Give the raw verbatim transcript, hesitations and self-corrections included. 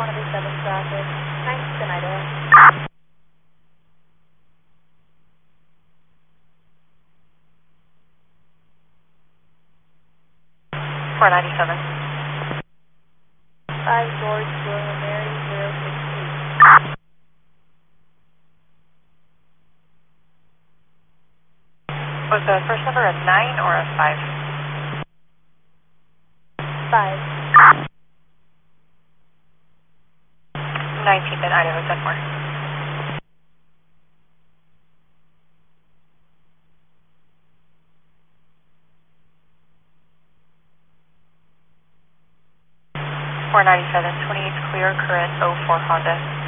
one oh seven traffic, ninety-seven Idaho. four ninety-seven. five George William Mary, zero six two. Was the first number a nine or a five? five. nineteenth in Idaho, Denmark. four ninety-seven, twenty-eight clear, current oh four Honda.